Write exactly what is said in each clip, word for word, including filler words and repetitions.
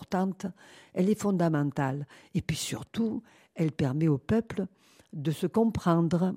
importante, elle est fondamentale. Et puis surtout, elle permet au peuple de se comprendre.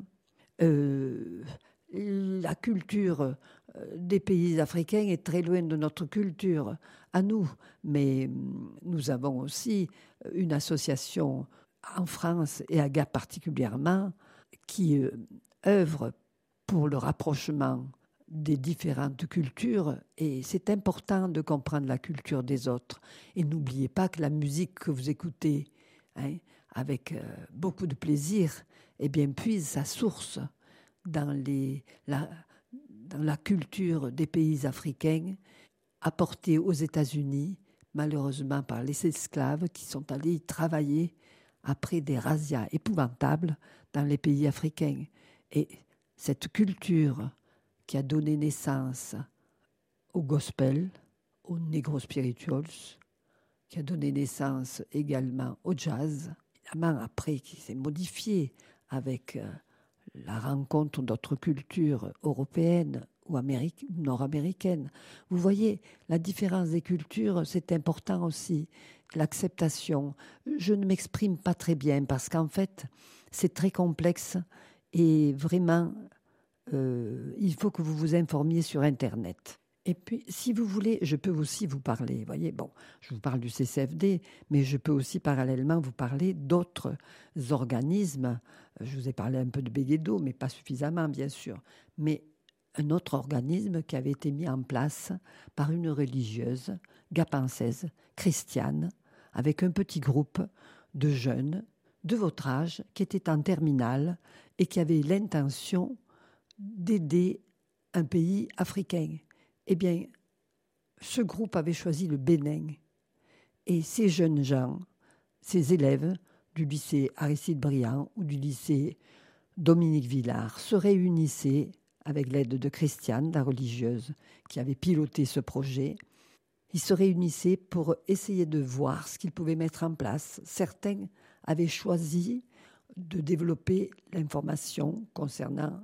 Euh, la culture des pays africains est très loin de notre culture à nous, mais nous avons aussi une association en France et à Gap particulièrement qui euh, œuvre pour le rapprochement des différentes cultures, et c'est important de comprendre la culture des autres. Et n'oubliez pas que la musique que vous écoutez hein, avec euh, beaucoup de plaisir, eh bien, puise sa source dans, les, la, dans la culture des pays africains, apportée aux États-Unis, malheureusement par les esclaves qui sont allés y travailler après des razzias épouvantables dans les pays africains. Et cette culture qui a donné naissance au gospel, aux negro spirituals, qui a donné naissance également au jazz, évidemment après qui s'est modifié avec euh, la rencontre d'autres cultures européennes ou américaines, nord-américaines. Vous voyez, la différence des cultures, c'est important aussi. L'acceptation. Je ne m'exprime pas très bien parce qu'en fait, c'est très complexe et vraiment, euh, il faut que vous vous informiez sur Internet. Et puis, si vous voulez, je peux aussi vous parler, vous voyez, bon, je vous parle du C C F D, mais je peux aussi parallèlement vous parler d'autres organismes. Je vous ai parlé un peu de Béguédo, mais pas suffisamment, bien sûr. Mais un autre organisme qui avait été mis en place par une religieuse gapençaise, chrétienne, avec un petit groupe de jeunes de votre âge qui étaient en terminale et qui avaient l'intention d'aider un pays africain. Eh bien, ce groupe avait choisi le Bénin. Et ces jeunes gens, ces élèves du lycée Aristide Briand ou du lycée Dominique Villard se réunissaient avec l'aide de Christiane, la religieuse qui avait piloté ce projet. Ils se réunissaient pour essayer de voir ce qu'ils pouvaient mettre en place. Certains avaient choisi de développer l'information concernant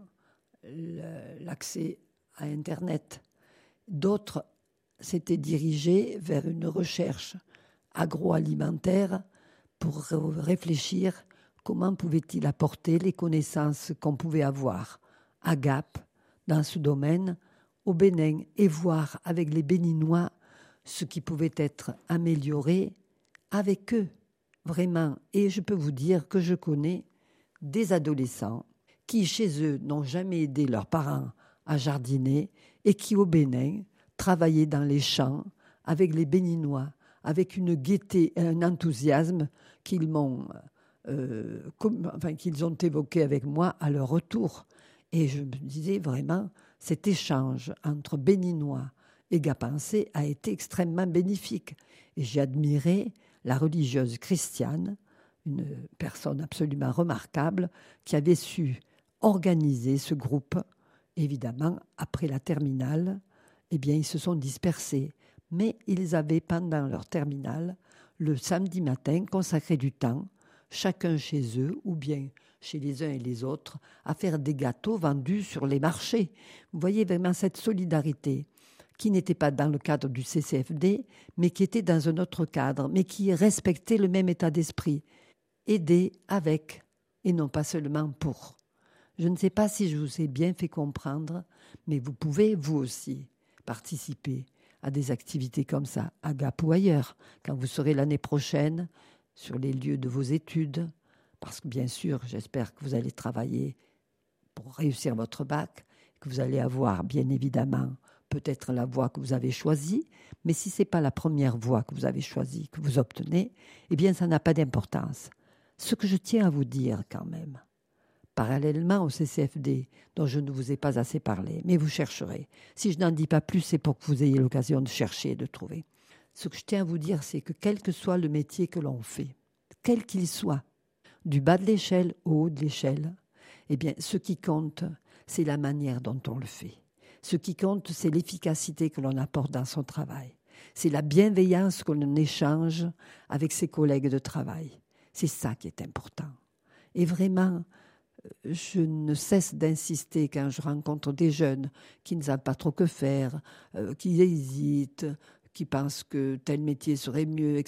l'accès à Internet. D'autres s'étaient dirigés vers une recherche agroalimentaire pour réfléchir comment pouvait-il apporter les connaissances qu'on pouvait avoir à Gap, dans ce domaine, au Bénin, et voir avec les Béninois ce qui pouvait être amélioré avec eux, vraiment. Et je peux vous dire que je connais des adolescents qui, chez eux, n'ont jamais aidé leurs parents à jardiner et qui, au Bénin, travaillaient dans les champs avec les Béninois, avec une gaieté et un enthousiasme qu'ils m'ont, euh, comme, enfin, qu'ils ont évoqué avec moi à leur retour. Et je me disais vraiment, cet échange entre Béninois et Gapençais a été extrêmement bénéfique. Et j'ai admiré la religieuse Christiane, une personne absolument remarquable, qui avait su organiser ce groupe. Évidemment, après la terminale, eh bien, ils se sont dispersés. Mais ils avaient, pendant leur terminale, le samedi matin, consacré du temps, chacun chez eux, ou bien chez les uns et les autres, à faire des gâteaux vendus sur les marchés. Vous voyez vraiment cette solidarité qui n'était pas dans le cadre du C C F D, mais qui était dans un autre cadre, mais qui respectait le même état d'esprit. Aider avec, et non pas seulement pour. Je ne sais pas si je vous ai bien fait comprendre, mais vous pouvez, vous aussi, participer à des activités comme ça, à Gap ou ailleurs, quand vous serez l'année prochaine sur les lieux de vos études, parce que bien sûr, j'espère que vous allez travailler pour réussir votre bac, que vous allez avoir bien évidemment peut-être la voie que vous avez choisie, mais si ce n'est pas la première voie que vous avez choisie, que vous obtenez, eh bien ça n'a pas d'importance. Ce que je tiens à vous dire quand même, parallèlement au C C F D, dont je ne vous ai pas assez parlé, mais vous chercherez. Si je n'en dis pas plus, c'est pour que vous ayez l'occasion de chercher et de trouver. Ce que je tiens à vous dire, c'est que quel que soit le métier que l'on fait, quel qu'il soit, du bas de l'échelle au haut de l'échelle, eh bien, ce qui compte, c'est la manière dont on le fait. Ce qui compte, c'est l'efficacité que l'on apporte dans son travail. C'est la bienveillance que l'on échange avec ses collègues de travail. C'est ça qui est important. Et vraiment, je ne cesse d'insister quand je rencontre des jeunes qui ne savent pas trop que faire, euh, qui hésitent, qui pensent que tel métier serait mieux,